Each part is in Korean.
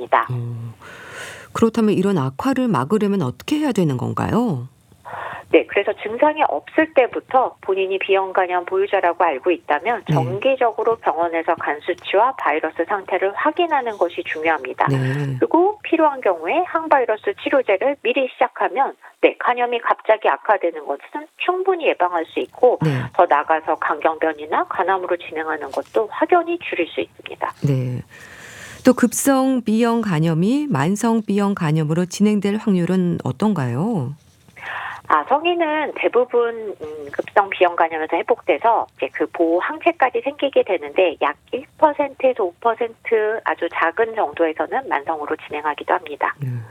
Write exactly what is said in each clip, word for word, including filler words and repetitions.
있습니다. 음, 그렇다면 이런 악화를 막으려면 어떻게 해야 되는 건가요? 네, 그래서 증상이 없을 때부터 본인이 B형 간염 보유자라고 알고 있다면 네. 정기적으로 병원에서 간 수치와 바이러스 상태를 확인하는 것이 중요합니다. 네. 그리고 필요한 경우에 항바이러스 치료제를 미리 시작하면 네, 간염이 갑자기 악화되는 것은 충분히 예방할 수 있고 네. 더 나아가서 간경변이나 간암으로 진행하는 것도 확연히 줄일 수 있습니다. 네. 또 급성 B형 간염이 만성 B형 간염으로 진행될 확률은 어떤가요? 아, 성인은 대부분 음, 급성 B형 간염에서 회복돼서 이제 그 보호 항체까지 생기게 되는데 약 일 퍼센트에서 오 퍼센트 아주 작은 정도에서는 만성으로 진행하기도 합니다. 음.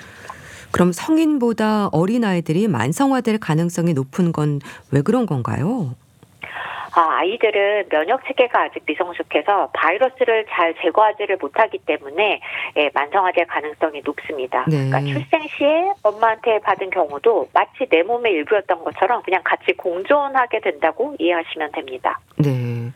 그럼 성인보다 어린아이들이 만성화될 가능성이 높은 건 왜 그런 건가요? 아, 아이들은 면역 체계가 아직 미성숙해서 바이러스를 잘 제거하지를 못하기 때문에 예, 만성화될 가능성이 높습니다. 네. 그러니까 출생 시에 엄마한테 받은 경우도 마치 내 몸의 일부였던 것처럼 그냥 같이 공존하게 된다고 이해하시면 됩니다. 네.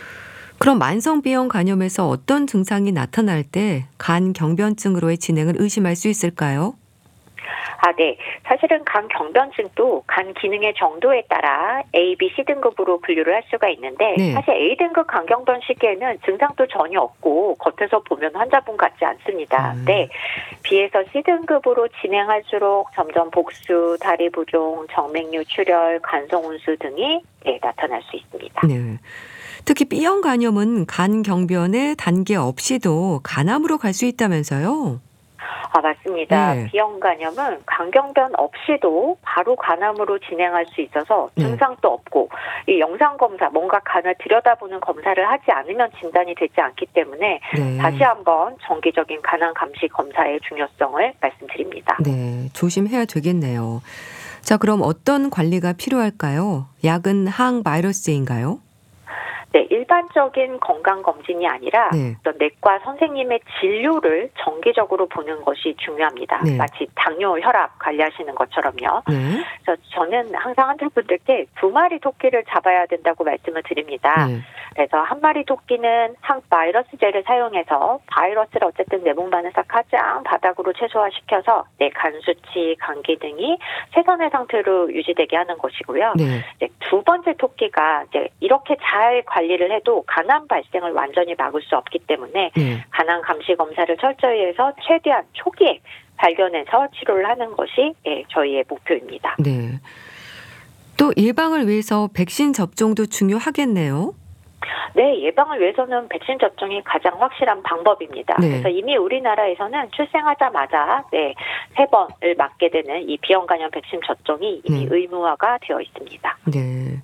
그럼 만성 B형 간염에서 어떤 증상이 나타날 때 간 경변증으로의 진행을 의심할 수 있을까요? 아, 네. 사실은 간 경변증도 간 기능의 정도에 따라 A, B, C 등급으로 분류를 할 수가 있는데 네. 사실 A 등급 간경변 시기에는 증상도 전혀 없고 겉에서 보면 환자분 같지 않습니다. 음. 네. B에서 C 등급으로 진행할수록 점점 복수, 다리 부종, 정맥류 출혈, 간성 운수 등이 네, 나타날 수 있습니다. 네. 특히 B형 간염은 간 경변의 단계 없이도 간암으로 갈 수 있다면서요? 아, 맞습니다. 네. B형 간염은 간경변 없이도 바로 간암으로 진행할 수 있어서 네. 증상도 없고 이 영상 검사, 뭔가 간을 들여다보는 검사를 하지 않으면 진단이 되지 않기 때문에 네. 다시 한번 정기적인 간암 감시 검사의 중요성을 말씀드립니다. 네, 조심해야 되겠네요. 자, 그럼 어떤 관리가 필요할까요? 약은 항바이러스제인가요? 네, 일반적인 건강검진이 아니라 네. 어떤 내과 선생님의 진료를 정기적으로 보는 것이 중요합니다. 네. 마치 당뇨, 혈압 관리하시는 것처럼요. 네. 그래서 저는 항상 환자분들께 두 마리 토끼를 잡아야 된다고 말씀을 드립니다. 네. 그래서 한 마리 토끼는 항바이러스제를 사용해서 바이러스를 어쨌든 내 몸 안에서 가장 바닥으로 최소화시켜서 내 간 수치, 간 기능이 최선의 상태로 유지되게 하는 것이고요. 네. 이제 두 번째 토끼가 이제 이렇게 잘 관리를 해도 간암 발생을 완전히 막을 수 없기 때문에 네. 간암 감시 검사를 철저히 해서 최대한 초기에 발견해서 치료를 하는 것이 예, 저희의 목표입니다. 네. 또 예방을 위해서 백신 접종도 중요하겠네요. 네, 예방을 위해서는 백신 접종이 가장 확실한 방법입니다. 네. 그래서 이미 우리나라에서는 출생하자마자 네, 세 번을 맞게 되는 이 B형 간염 백신 접종이 이미 네. 의무화가 되어 있습니다. 네.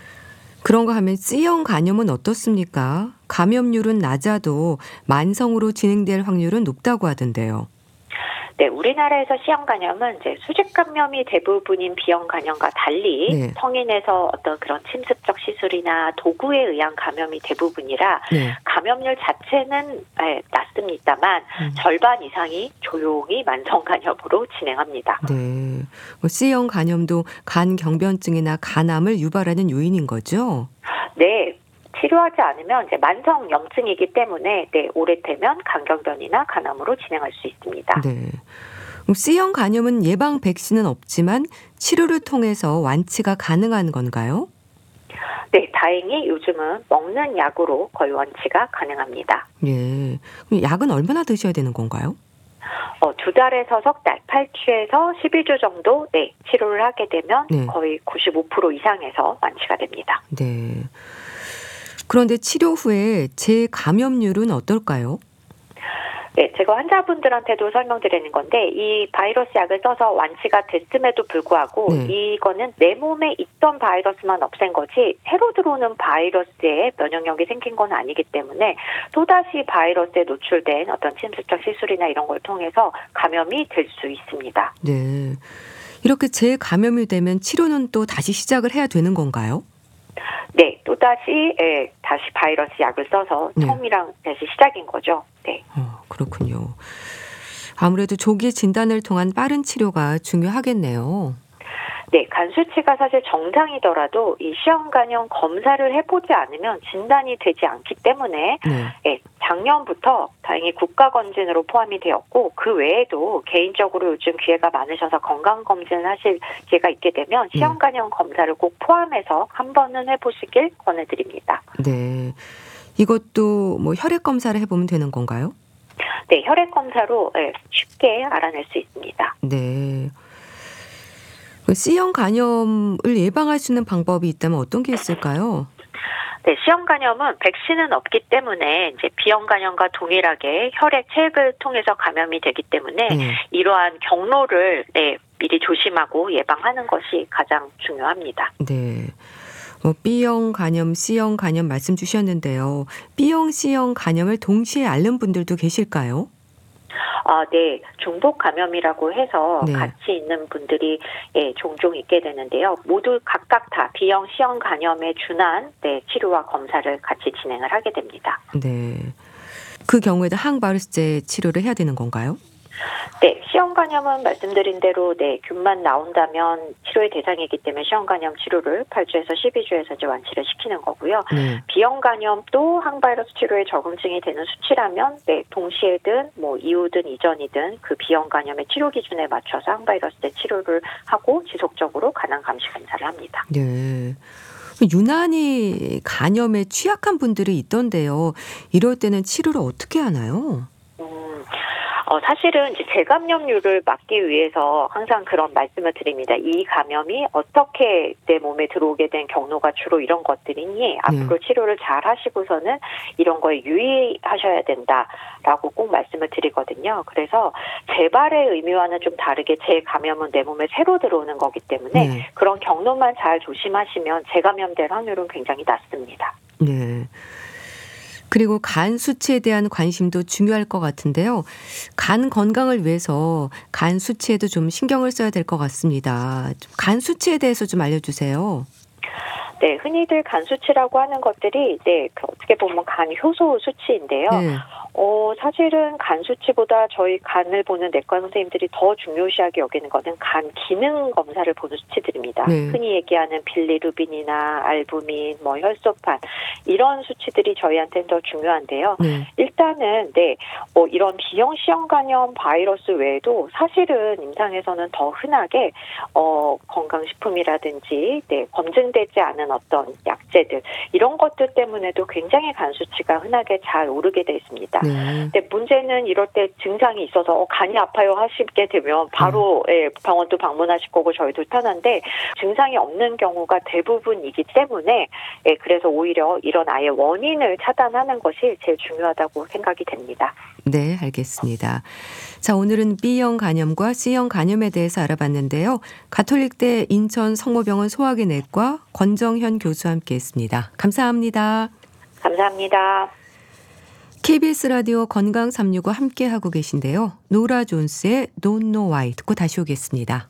그런가 하면 C형 간염은 어떻습니까? 감염률은 낮아도 만성으로 진행될 확률은 높다고 하던데요. 네, 우리나라에서 C형 간염은 이제 수직 감염이 대부분인 B형 간염과 달리 네. 성인에서 어떤 그런 침습적 시술이나 도구에 의한 감염이 대부분이라 네. 감염률 자체는 네, 낮습니다만 음. 절반 이상이 조용히 만성 간염으로 진행합니다. 네. 뭐 C형 간염도 간 경변증이나 간암을 유발하는 요인인 거죠? 네. 치료하지 않으면 이제 만성 염증이기 때문에 네, 오래되면 간경변이나 간암으로 진행할 수 있습니다. 네. 그럼 C형 간염은 예방 백신은 없지만 치료를 통해서 완치가 가능한 건가요? 네, 다행히 요즘은 먹는 약으로 거의 완치가 가능합니다. 예. 그럼 약은 얼마나 드셔야 되는 건가요? 어, 두 달에서 석 달, 팔 주에서 십이 주 정도 네, 치료를 하게 되면 네. 거의 구십오 퍼센트 이상에서 완치가 됩니다. 네. 그런데 치료 후에 재감염률은 어떨까요? 네, 제가 환자분들한테도 설명드리는 건데 이 바이러스 약을 써서 완치가 됐음에도 불구하고 네. 이거는 내 몸에 있던 바이러스만 없앤 거지 새로 들어오는 바이러스에 면역력이 생긴 건 아니기 때문에 또다시 바이러스에 노출된 어떤 침습적 시술이나 이런 걸 통해서 감염이 될 수 있습니다. 네. 이렇게 재감염이 되면 치료는 또 다시 시작을 해야 되는 건가요? 네, 또다시 예, 다시 바이러스 약을 써서 네. 처음이랑 다시 시작인 거죠. 네. 어, 그렇군요. 아무래도 조기 진단을 통한 빠른 치료가 중요하겠네요. 네, 간 수치가 사실 정상이더라도 이 시험 간염 검사를 해보지 않으면 진단이 되지 않기 때문에 네. 네, 작년부터 다행히 국가검진으로 포함이 되었고 그 외에도 개인적으로 요즘 기회가 많으셔서 건강검진을 하실 기회가 있게 되면 시험 간염 검사를 꼭 포함해서 한 번은 해보시길 권해드립니다. 네. 이것도 뭐 혈액 검사를 해보면 되는 건가요? 네, 혈액 검사로 네, 쉽게 알아낼 수 있습니다. 네. 그 C형 간염을 예방할 수 있는 방법이 있다면 어떤 게 있을까요? 네, C형 간염은 백신은 없기 때문에 이제 B형 간염과 동일하게 혈액 체액을 통해서 감염이 되기 때문에 네. 이러한 경로를 네, 미리 조심하고 예방하는 것이 가장 중요합니다. 네. 뭐 B형 간염, C형 간염 말씀 주셨는데요. B형, C형 간염을 동시에 앓는 분들도 계실까요? 아, 네. 중복 감염이라고 해서 네. 같이 있는 분들이 예, 종종 있게 되는데요. 모두 각각 다 B형, C형 간염에 준한 네, 치료와 검사를 같이 진행을 하게 됩니다. 네. 그 경우에도 항바이러스제 치료를 해야 되는 건가요? 네, C형 간염은 말씀드린 대로 네, 균만 나온다면 치료의 대상이기 때문에 C형 간염 치료를 팔 주에서 십이 주에서 이제 완치를 시키는 거고요. 네. B형 간염도 항바이러스 치료에 적응증이 되는 수치라면 네, 동시에든 뭐 이후든 이전이든 그 B형 간염의 치료 기준에 맞춰서 항바이러스제 치료를 하고 지속적으로 간암 감시 검사를 합니다. 네. 유난히 간염에 취약한 분들이 있던데요. 이럴 때는 치료를 어떻게 하나요? 음, 어, 사실은 이제 재감염률을 막기 위해서 항상 그런 말씀을 드립니다. 이 감염이 어떻게 내 몸에 들어오게 된 경로가 주로 이런 것들이니 앞으로 치료를 잘 하시고서는 이런 거에 유의하셔야 된다라고 꼭 말씀을 드리거든요. 그래서 재발의 의미와는 좀 다르게 재감염은 내 몸에 새로 들어오는 거기 때문에 네. 그런 경로만 잘 조심하시면 재감염될 확률은 굉장히 낮습니다. 네. 그리고 간 수치에 대한 관심도 중요할 것 같은데요. 간 건강을 위해서 간 수치에도 좀 신경을 써야 될 것 같습니다. 간 수치에 대해서 좀 알려주세요. 네, 흔히들 간 수치라고 하는 것들이 네, 그 어떻게 보면 간 효소 수치인데요. 네. 어, 사실은 간 수치보다 저희 간을 보는 내과 선생님들이 더 중요시하게 여기는 것은 간 기능 검사를 보는 수치들입니다. 네. 흔히 얘기하는 빌리루빈이나 알부민, 뭐 혈소판 이런 수치들이 저희한테는 더 중요한데요. 네. 일단은 네, 뭐 이런 B형, C형 간염 바이러스 외에도 사실은 임상에서는 더 흔하게 어, 건강식품이라든지 네, 검증되지 않은 어떤 약제들 이런 것들 때문에도 굉장히 간 수치가 흔하게 잘 오르게 돼 있습니다. 네. 근데 문제는 이럴 때 증상이 있어서 어, 간이 아파요 하시게 되면 바로 네. 예, 병원도 방문하실 거고 저희도 편한데 증상이 없는 경우가 대부분이기 때문에 예, 그래서 오히려 이런 아예 원인을 차단하는 것이 제일 중요하다고 생각이 됩니다. 네, 알겠습니다. 자, 오늘은 B형 간염과 C형 간염에 대해서 알아봤는데요. 가톨릭대 인천 성모병원 소화기 내과 권정현 교수와 함께했습니다. 감사합니다. 감사합니다. 케이비에스 라디오 건강 삼육오 함께하고 계신데요. 노라 존스의 Don't Know Why 듣고 다시 오겠습니다.